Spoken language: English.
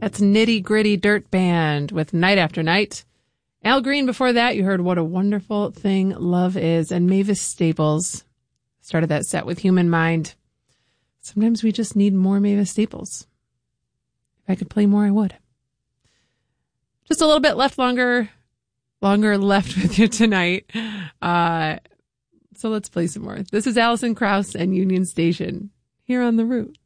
That's Nitty Gritty Dirt Band with Night After Night. Al Green before that, you heard What a Wonderful Thing Love Is. And Mavis Staples started that set with Human Mind. Sometimes we just need more Mavis Staples. If I could play more, I would. Just a little bit longer left with you tonight. So let's play some more. This is Alison Krauss and Union Station here on The Root.